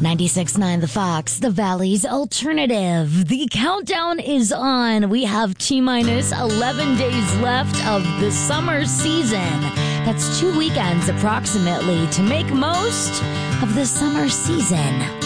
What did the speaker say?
96.9 The Fox, the Valley's alternative. The countdown is on. We have T-minus 11 days left of the summer season. That's 2 weekends approximately to make most of the summer season.